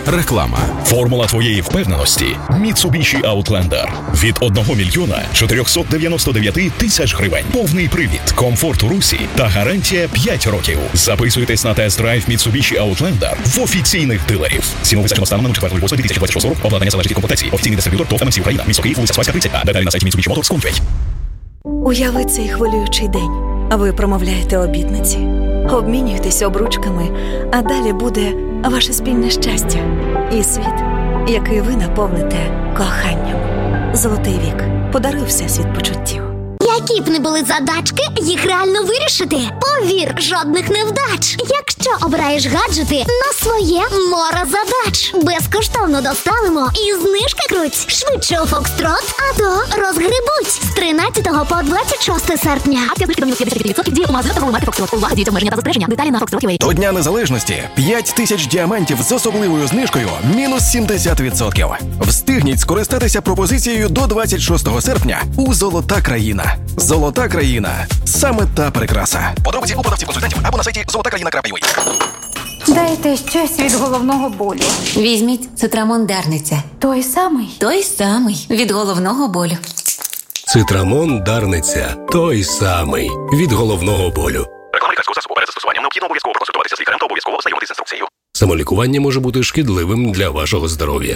Реклама. Формула твоєї впевненості – Mitsubishi Outlander. Від 1 мільйона 499 тисяч гривень. Повний привід, комфорт у русі та гарантія 5 років. Записуйтесь на тест-драйв Mitsubishi Outlander в офіційних дилерів. Ціну визначено станом на 4.8.2026 року. Обладнання залежить від комплектації. Офіційний дистриб'ютор ТОВ МС Україна. Місто Київ, вулиця Спаська, 30А. Деталі на сайті Mitsubishi Motors.com.ua. Уяви цей хвилюючий день. Ви промовляєте обітниці, обмінюєтесь обручками, а далі буде ваше спільне щастя і світ, який ви наповните коханням. Золотий вік. Подаруй всесвіт почуттів. Які б не були задачки, їх реально вирішити. Повір, жодних невдач. Якщо обираєш гаджети на своє море задач. Безкоштовно доставимо і знижки круть. Швидше у Фокстрот, а то розгребуть. З 13 по 26 серпня. Акція знижки до мінус 50% діє у магазинах торгової марки Фокстрот. Увага, діють обмеження та застереження. Деталі на Фокстрот.ua. До Дня Незалежності 5 тисяч діамантів з особливою знижкою мінус 70%. Встигніть скористатися пропозицією до 26 серпня у «Золота країна». «Золота країна» – саме та прикраса. Подробиці у продавців-консультантів або на сайті zolotakraina.ua. Дайте щось від головного болю. Візьміть Цитрамон Дарниця. Той самий? Той самий. Від головного болю. Цитрамон Дарниця. Той самий. Від головного болю. Реклама лікарського засобу. Перед застосуванням необхідно обов'язково проконсультуватися з лікарем та обов'язково ознайомитися з інструкцією. Самолікування може бути шкідливим для вашого здоров'я.